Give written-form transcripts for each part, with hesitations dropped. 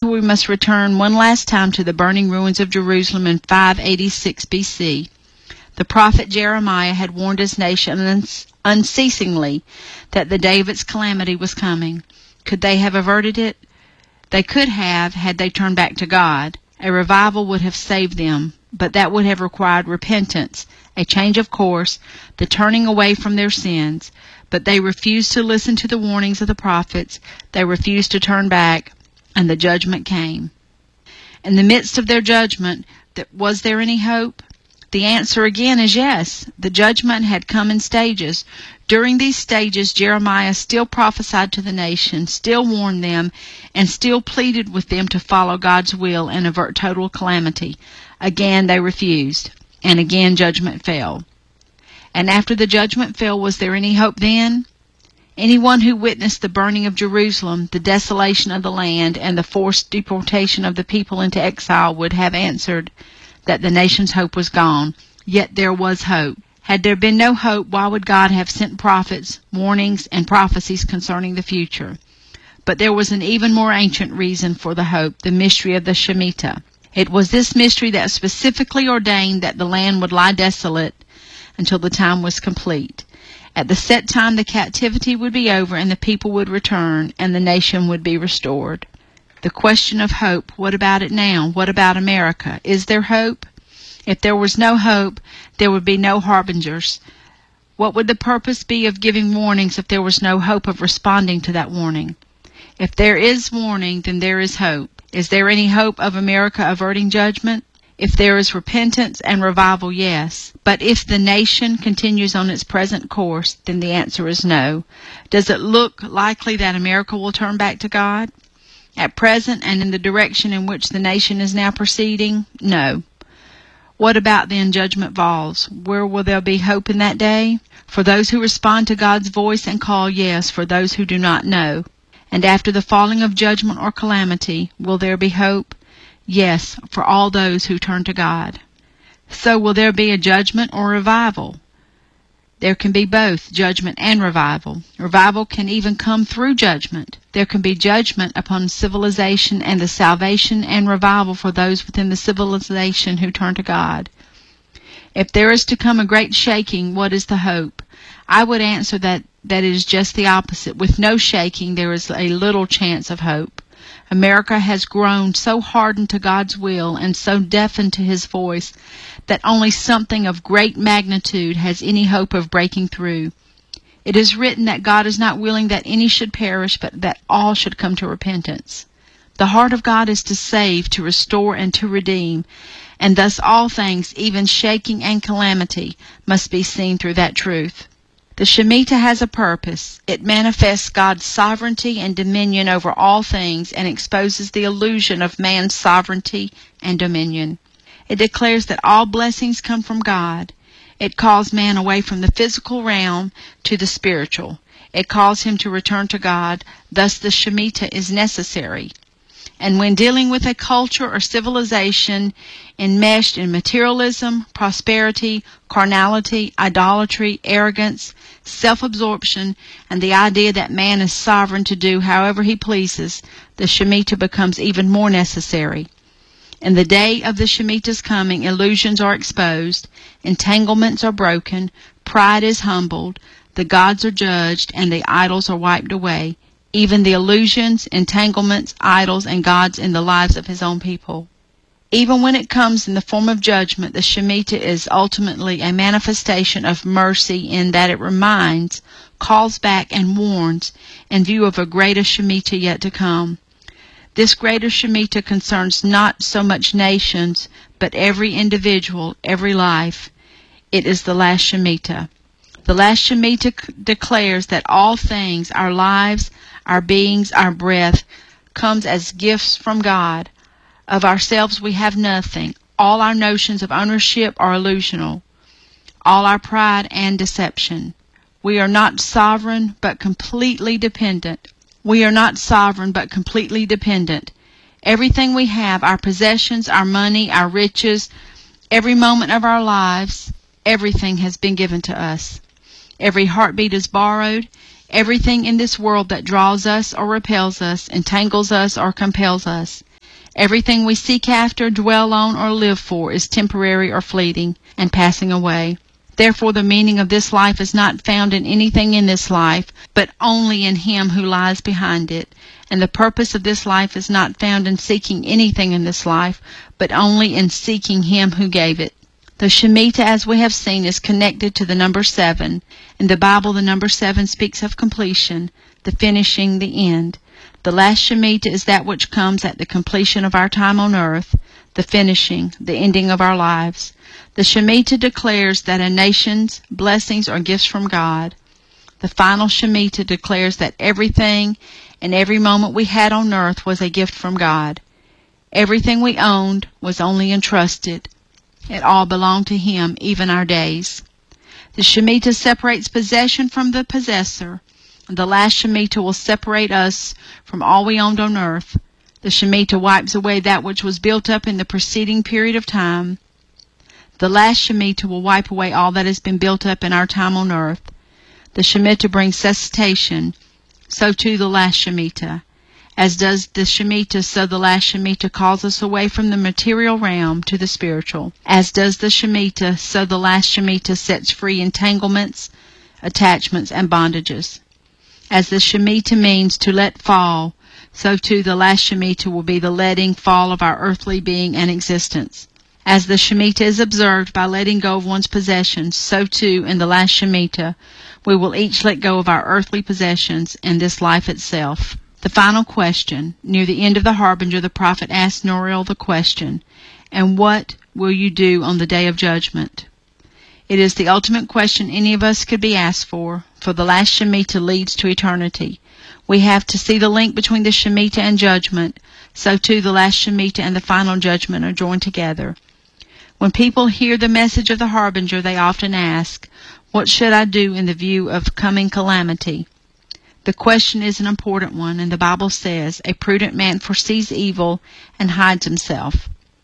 we must return one last time to the burning ruins of Jerusalem in 586 BC. The prophet Jeremiah had warned his nation unceasingly that the day of its calamity was coming. Could they have averted it? They could have, had they turned back to God. A revival would have saved them, but that would have required repentance, a change of course, the turning away from their sins. But they refused to listen to the warnings of the prophets. They refused to turn back, and the judgment came. In the midst of their judgment, was there any hope? The answer again is yes. The judgment had come in stages. During these stages, Jeremiah still prophesied to the nation, still warned them, and still pleaded with them to follow God's will and avert total calamity. Again, they refused, and again judgment fell. And after the judgment fell, was there any hope then? Anyone who witnessed the burning of Jerusalem, the desolation of the land, and the forced deportation of the people into exile would have answered that the nation's hope was gone. Yet there was hope. Had there been no hope, why would God have sent prophets, warnings, and prophecies concerning the future? But there was an even more ancient reason for the hope, the mystery of the Shemitah. It was this mystery that specifically ordained that the land would lie desolate until the time was complete. At the set time, the captivity would be over, and the people would return, and the nation would be restored. The question of hope, what about it now? What about America? Is there hope? If there was no hope, there would be no harbingers. What would the purpose be of giving warnings if there was no hope of responding to that warning? If there is warning, then there is hope. Is there any hope of America averting judgment? If there is repentance and revival, yes. But if the nation continues on its present course, then the answer is no. Does it look likely that America will turn back to God? At present, and in the direction in which the nation is now proceeding, no. What about then judgment falls? Where will there be hope in that day? For those who respond to God's voice and call, yes. For those who do not, no. And after the falling of judgment or calamity, will there be hope? Yes, for all those who turn to God. So will there be a judgment or revival? There can be both judgment and revival. Revival can even come through judgment. There can be judgment upon civilization and the salvation and revival for those within the civilization who turn to God. If there is to come a great shaking, what is the hope? I would answer that it is just the opposite. With no shaking, there is a little chance of hope. America has grown so hardened to God's will and so deafened to His voice that only something of great magnitude has any hope of breaking through. It is written that God is not willing that any should perish, but that all should come to repentance. The heart of God is to save, to restore, and to redeem, and thus all things, even shaking and calamity, must be seen through that truth. The Shemitah has a purpose. It manifests God's sovereignty and dominion over all things and exposes the illusion of man's sovereignty and dominion. It declares that all blessings come from God. It calls man away from the physical realm to the spiritual. It calls him to return to God. Thus the Shemitah is necessary. And when dealing with a culture or civilization enmeshed in materialism, prosperity, carnality, idolatry, arrogance, self-absorption, and the idea that man is sovereign to do however he pleases, the Shemitah becomes even more necessary. In the day of the Shemitah's coming, illusions are exposed, entanglements are broken, pride is humbled, the gods are judged, and the idols are wiped away, even the illusions, entanglements, idols, and gods in the lives of His own people. Even when it comes in the form of judgment, the Shemitah is ultimately a manifestation of mercy in that it reminds, calls back, and warns in view of a greater Shemitah yet to come. This greater Shemitah concerns not so much nations, but every individual, every life. It is the last Shemitah. The last Shemitah declares that all things, our lives, our beings, our breath, comes as gifts from God. Of ourselves we have nothing. All our notions of ownership are illusional. All our pride and deception. We are not sovereign, but completely dependent. We are not sovereign, but completely dependent. Everything we have, our possessions, our money, our riches, every moment of our lives, everything has been given to us. Every heartbeat is borrowed. Everything in this world that draws us or repels us, entangles us or compels us, Everything we seek after, dwell on, or live for is temporary or fleeting and passing away. Therefore the meaning of this life is not found in anything in this life, but only in Him who lies behind it. And the purpose of this life is not found in seeking anything in this life, but only in seeking Him who gave it. The Shemitah, as we have seen, is connected to the number 7. In the Bible, the number 7 speaks of completion, the finishing, the end. The last Shemitah is that which comes at the completion of our time on earth, the finishing, the ending of our lives. The Shemitah declares that a nation's blessings are gifts from God. The final Shemitah declares that everything and every moment we had on earth was a gift from God. Everything we owned was only entrusted. It all belonged to Him, even our days. The Shemitah separates possession from the possessor. The last Shemitah will separate us from all we owned on earth. The Shemitah wipes away that which was built up in the preceding period of time. The last Shemitah will wipe away all that has been built up in our time on earth. The Shemitah brings cessation. So too the last Shemitah. As does the Shemitah, so the last Shemitah calls us away from the material realm to the spiritual. As does the Shemitah, so the last Shemitah sets free entanglements, attachments, and bondages. As the Shemitah means to let fall, so too the last Shemitah will be the letting fall of our earthly being and existence. As the Shemitah is observed by letting go of one's possessions, so too in the last Shemitah we will each let go of our earthly possessions and this life itself. The final question. Near the end of the Harbinger, the prophet asked Noriel the question, "And what will you do on the day of judgment?" It is the ultimate question any of us could be asked for the last Shemitah leads to eternity. We have to see the link between the Shemitah and judgment, so too the last Shemitah and the final judgment are joined together. When people hear the message of the Harbinger, they often ask, "What should I do in the view of coming calamity?" The question is an important one, and the Bible says, "A prudent man foresees evil and hides himself."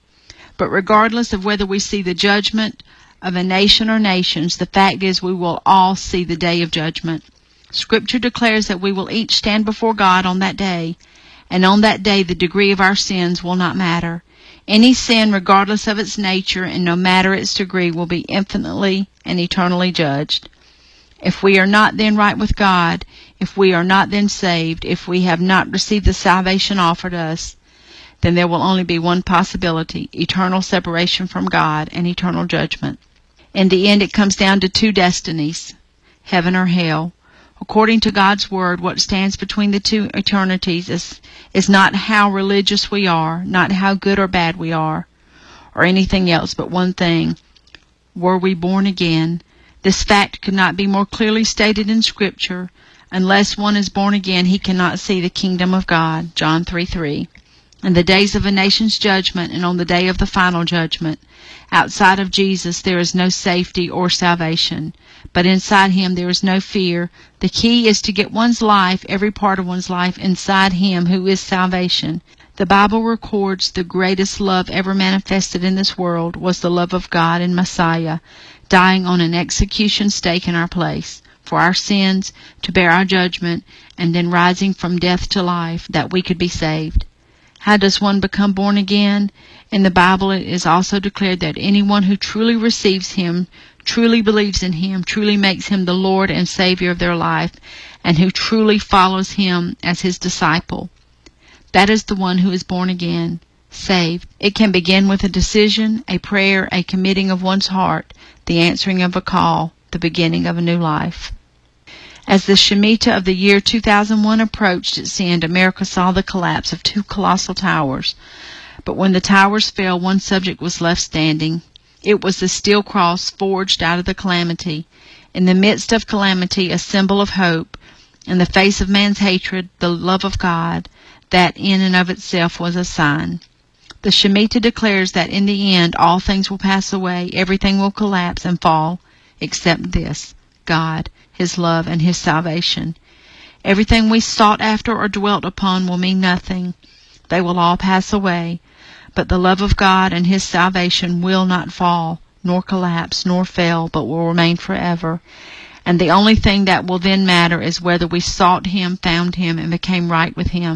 But regardless of whether we see the judgment of a nation or nations, the fact is we will all see the day of judgment. Scripture declares that we will each stand before God on that day, and on that day the degree of our sins will not matter. Any sin, regardless of its nature and no matter its degree, will be infinitely and eternally judged. If we are not then right with God, if we are not then saved, if we have not received the salvation offered us, then there will only be one possibility: eternal separation from God and eternal judgment. In the end, it comes down to two destinies, heaven or hell. According to God's Word, what stands between the two eternities is not how religious we are, not how good or bad we are, or anything else, but one thing: were we born again? This fact could not be more clearly stated in Scripture. Unless one is born again, he cannot see the kingdom of God. John 3:3. In the days of a nation's judgment and on the day of the final judgment, outside of Jesus there is no safety or salvation. But inside Him there is no fear. The key is to get one's life, every part of one's life, inside Him who is salvation. The Bible records the greatest love ever manifested in this world was the love of God in Messiah, dying on an execution stake in our place, for our sins, to bear our judgment, and then rising from death to life, that we could be saved. How does one become born again? In the Bible it is also declared that anyone who truly receives Him, truly believes in Him, truly makes Him the Lord and Savior of their life, and who truly follows Him as His disciple, that is the one who is born again, saved. It can begin with a decision, a prayer, a committing of one's heart, the answering of a call, the beginning of a new life. As the Shemitah of the year 2001 approached its end, America saw the collapse of two colossal towers. But when the towers fell, one subject was left standing. It was the steel cross forged out of the calamity. In the midst of calamity, a symbol of hope. In the face of man's hatred, the love of God, that in and of itself was a sign. The Shemitah declares that in the end all things will pass away, everything will collapse and fall, except this: God, His love, and His salvation. Everything we sought after or dwelt upon will mean nothing. They will all pass away. But the love of God and His salvation will not fall, nor collapse, nor fail, but will remain forever. And the only thing that will then matter is whether we sought Him, found Him, and became right with Him.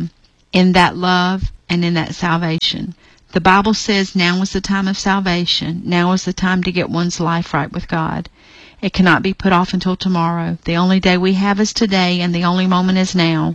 in that love and in that salvation. The Bible says now is the time of salvation. Now is the time to get one's life right with God. It cannot be put off until tomorrow. The only day we have is today, and the only moment is now.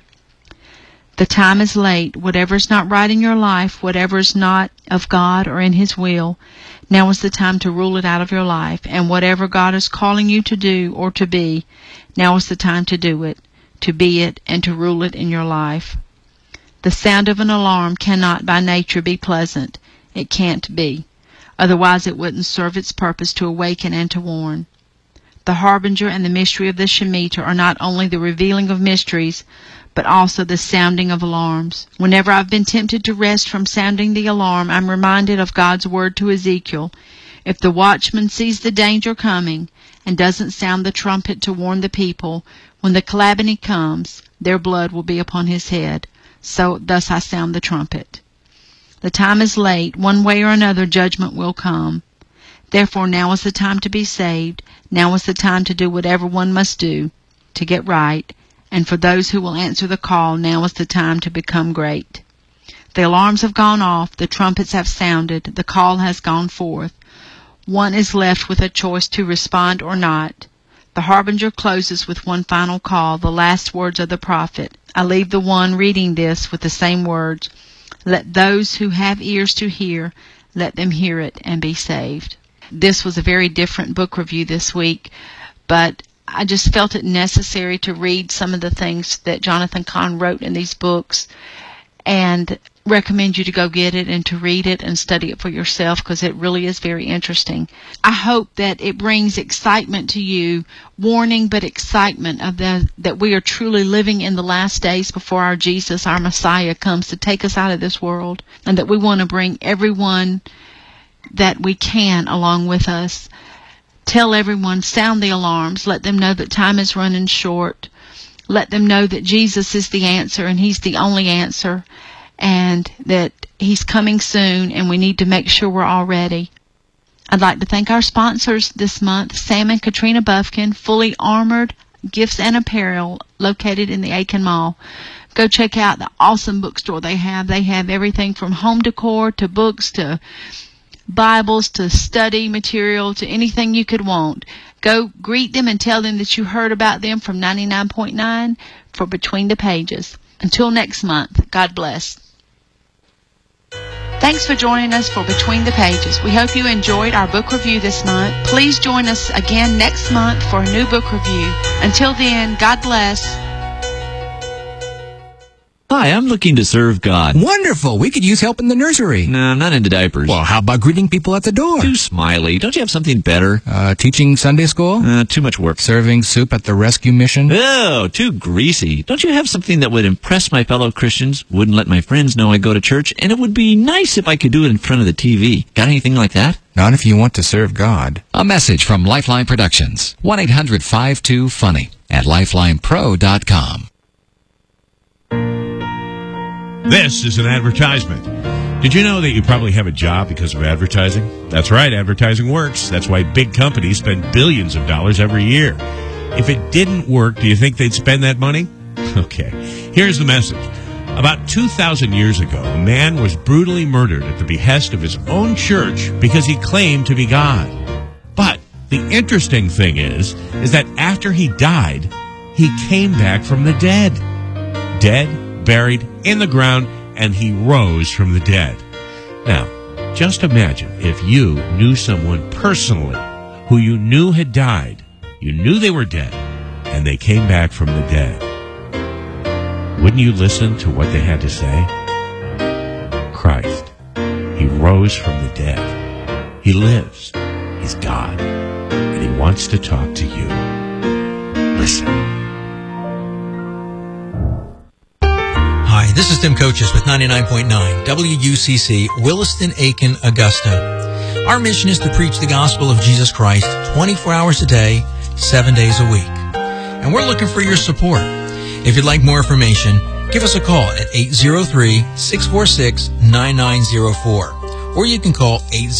The time is late. Whatever is not right in your life, whatever is not of God or in His will, now is the time to rule it out of your life. And whatever God is calling you to do or to be, now is the time to do it, to be it, and to rule it in your life. The sound of an alarm cannot by nature be pleasant. It can't be. Otherwise it wouldn't serve its purpose to awaken and to warn. The harbinger and the mystery of the Shemitah are not only the revealing of mysteries, but also the sounding of alarms. Whenever I've been tempted to rest from sounding the alarm, I'm reminded of God's word to Ezekiel. If the watchman sees the danger coming and doesn't sound the trumpet to warn the people, when the calamity comes, their blood will be upon his head. So thus I sound the trumpet. The time is late. One way or another judgment will come. Therefore now is the time to be saved. Now is the time to do whatever one must do to get right. And for those who will answer the call, now is the time to become great. The alarms have gone off. The trumpets have sounded. The call has gone forth. One is left with a choice to respond or not. The harbinger closes with one final call, the last words of the prophet. I leave the one reading this with the same words. Let those who have ears to hear, let them hear it and be saved. This was a very different book review this week, but I just felt it necessary to read some of the things that Jonathan Cahn wrote in these books, and recommend you to go get it and to read it and study it for yourself, because it really is very interesting. I hope that it brings excitement to you, warning but excitement of that we are truly living in the last days before our Jesus, our Messiah, comes to take us out of this world, and that we want to bring everyone that we can along with us. Tell everyone, sound the alarms, let them know that time is running short. Let them know that Jesus is the answer and He's the only answer, and that He's coming soon, and we need to make sure we're all ready. I'd like to thank our sponsors this month, Sam and Katrina Bufkin, Fully Armored Gifts and Apparel, located in the Aiken Mall. Go check out the awesome bookstore they have. They have everything from home decor to books to Bibles to study material to anything you could want. Go greet them and tell them that you heard about them from 99.9 for Between the Pages. Until next month, God bless. Thanks for joining us for Between the Pages. We hope you enjoyed our book review this month. Please join us again next month for a new book review. Until then, God bless. Hi, I'm looking to serve God. Wonderful. We could use help in the nursery. No, I'm not into diapers. Well, how about greeting people at the door? Too smiley. Don't you have something better? Teaching Sunday school? Too much work. Serving soup at the rescue mission? Oh, too greasy. Don't you have something that would impress my fellow Christians, wouldn't let my friends know I go to church, and it would be nice if I could do it in front of the TV? Got anything like that? Not if you want to serve God. A message from Lifeline Productions. 1-800-52-FUNNY at lifelinepro.com. This is an advertisement. Did you know that you probably have a job because of advertising? That's right, advertising works. That's why big companies spend billions of dollars every year. If it didn't work, do you think they'd spend that money? Okay, here's the message. About 2,000 years ago, a man was brutally murdered at the behest of his own church because he claimed to be God. But the interesting thing is that after he died, he came back from the dead. Dead, buried in the ground, and he rose from the dead. Now, just imagine if you knew someone personally who you knew had died, you knew they were dead, and they came back from the dead. Wouldn't you listen to what they had to say? Christ, He rose from the dead. He lives. He's God. And He wants to talk to you. Listen. Hi, this is Tim Coaches with 99.9 WUCC, Williston, Aiken, Augusta. Our mission is to preach the gospel of Jesus Christ 24 hours a day, 7 days a week. And we're looking for your support. If you'd like more information, give us a call at 803-646-9904. Or you can call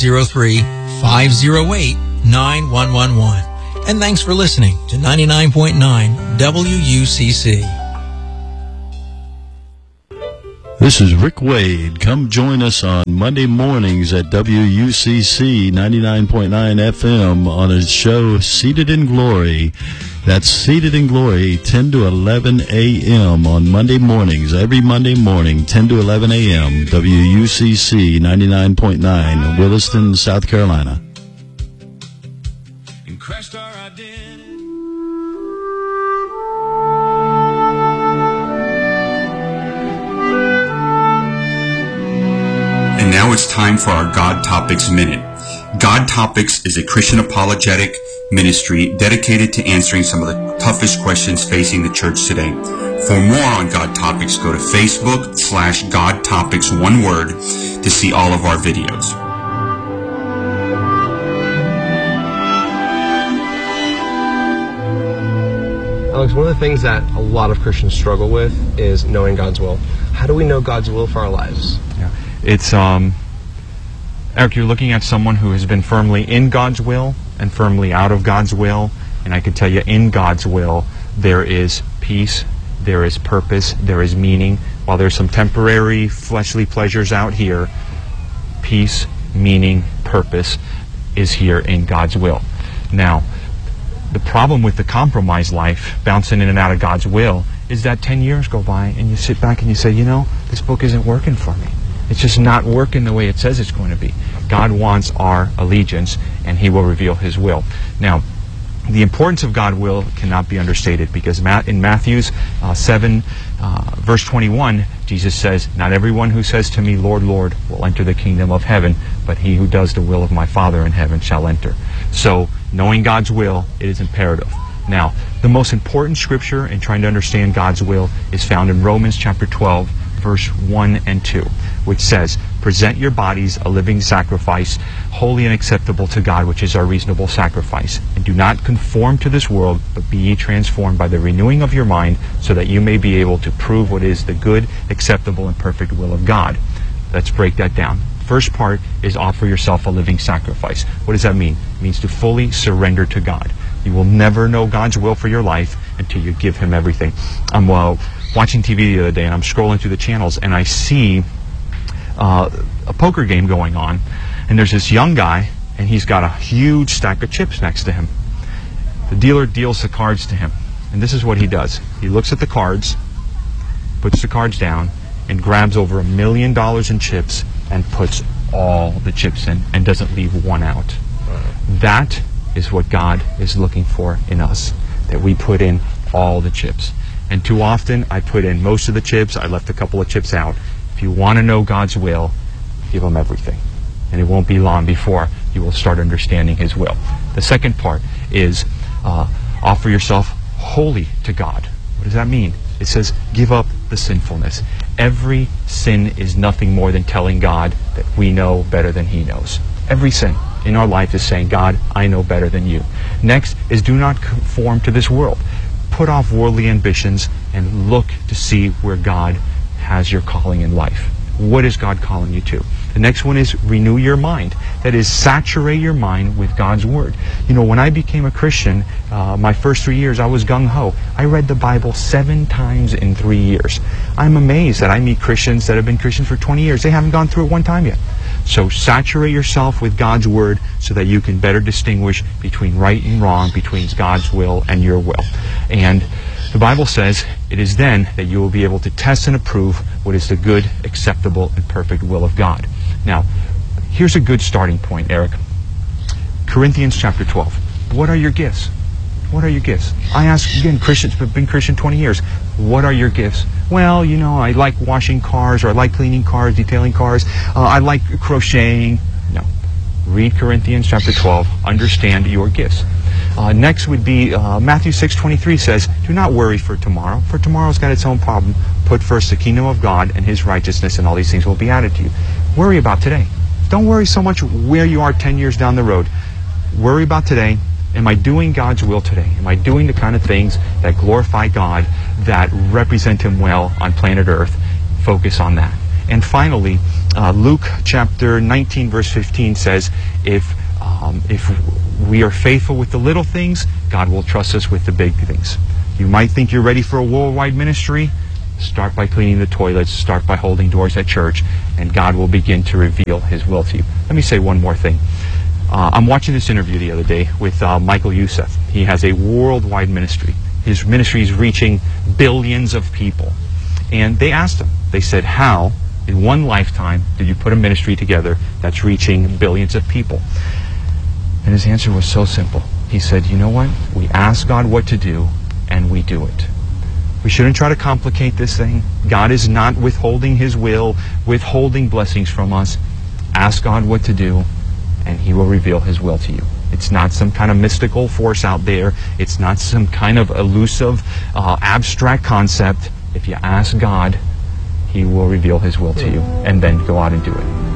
803-508-9111. And thanks for listening to 99.9 WUCC. This is Rick Wade. Come join us on Monday mornings at WUCC 99.9 FM on a show Seated in Glory. That's Seated in Glory, 10 to 11 a.m. on Monday mornings. Every Monday morning, 10 to 11 a.m. WUCC 99.9, Williston, South Carolina. In Christ our identity. And now it's time for our God Topics Minute. God Topics is a Christian apologetic ministry dedicated to answering some of the toughest questions facing the church today. For more on God Topics, go to Facebook/God Topics, one word, to see all of our videos. Alex, one of the things that a lot of Christians struggle with is knowing God's will. How do we know God's will for our lives? Yeah. It's, Eric, you're looking at someone who has been firmly in God's will and firmly out of God's will. And I can tell you, in God's will, there is peace, there is purpose, there is meaning. While there's some temporary fleshly pleasures out here, peace, meaning, purpose is here in God's will. Now, the problem with the compromised life, bouncing in and out of God's will, is that 10 years go by and you sit back and you say, you know, this book isn't working for me. It's just not working the way it says it's going to be. God wants our allegiance, and He will reveal His will. Now, the importance of God's will cannot be understated, because in Matthew 7, verse 21, Jesus says, "Not everyone who says to me, Lord, Lord, will enter the kingdom of heaven, but he who does the will of my Father in heaven shall enter." So, knowing God's will, it is imperative. Now, the most important scripture in trying to understand God's will is found in Romans chapter 12, verse 1 and 2, which says, "Present your bodies a living sacrifice, holy and acceptable to God, which is our reasonable sacrifice. And do not conform to this world, but be ye transformed by the renewing of your mind, so that you may be able to prove what is the good, acceptable, and perfect will of God." Let's break that down. First part is offer yourself a living sacrifice. What does that mean? It means to fully surrender to God. You will never know God's will for your life until you give Him everything. I'm watching TV the other day, and I'm scrolling through the channels, and I see a poker game going on, and there's this young guy, and he's got a huge stack of chips next to him. The dealer deals the cards to him, and this is what he does. He looks at the cards, puts the cards down, and grabs over $1 million in chips and puts all the chips in and doesn't leave one out. That is what God is looking for in us, that we put in all the chips. And too often, I put in most of the chips, I left a couple of chips out. If you want to know God's will, give Him everything. And it won't be long before you will start understanding His will. The second part is offer yourself wholly to God. What does that mean? It says, give up the sinfulness. Every sin is nothing more than telling God that we know better than He knows. Every sin in our life is saying, God, I know better than you. Next is do not conform to this world. Put off worldly ambitions and look to see where God has your calling in life. What is God calling you to? The next one is renew your mind. That is, saturate your mind with God's Word. You know, when I became a Christian, my first 3 years, I was gung-ho. I read the Bible 7 times in 3 years. I'm amazed that I meet Christians that have been Christians for 20 years. They haven't gone through it one time yet. So saturate yourself with God's Word so that you can better distinguish between right and wrong, between God's will and your will. And the Bible says it is then that you will be able to test and approve what is the good, acceptable, and perfect will of God. Now, here's a good starting point, Eric. Corinthians chapter 12. What are your gifts? What are your gifts? I ask, again, Christians, but been Christian 20 years. What are your gifts? Well, you know, I like washing cars, or I like cleaning cars, detailing cars. I like crocheting. No. Read Corinthians chapter 12. Understand your gifts. Next would be Matthew 6:23 says, do not worry for tomorrow's got its own problem. Put first the kingdom of God and His righteousness, and all these things will be added to you. Worry about today. Don't worry so much where you are 10 years down the road. Worry about today. Am I doing God's will today? Am I doing the kind of things that glorify God, that represent Him well on planet Earth? Focus on that. And finally, Luke chapter 19 verse 15 says, if we are faithful with the little things, God will trust us with the big things. You might think you're ready for a worldwide ministry. Start by cleaning the toilets. Start by holding doors at church, and God will begin to reveal His will to you. Let me say one more thing. I'm watching this interview the other day with Michael Youssef. He has a worldwide ministry. His ministry is reaching billions of people. And they asked him, they said, how, in one lifetime, did you put a ministry together that's reaching billions of people? And his answer was so simple. He said, you know what? We ask God what to do, and we do it. We shouldn't try to complicate this thing. God is not withholding His will, withholding blessings from us. Ask God what to do, and He will reveal His will to you. It's not some kind of mystical force out there. It's not some kind of elusive, abstract concept. If you ask God, He will reveal His will to you, and then go out and do it.